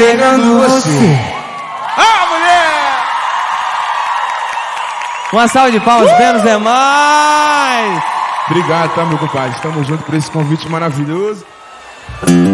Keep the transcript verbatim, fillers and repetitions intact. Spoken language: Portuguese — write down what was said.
pegando você. Ah, mulher! Uma salva de palmas, uh! menos é mais. Obrigado, tá, meu compadre? Estamos juntos por esse convite maravilhoso.